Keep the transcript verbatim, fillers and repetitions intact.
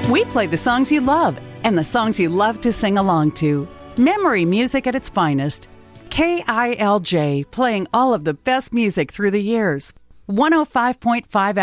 We play the songs you love and the songs you love to sing along to. Memory music at its finest. K I L J, playing all of the best music through the years. one oh five point five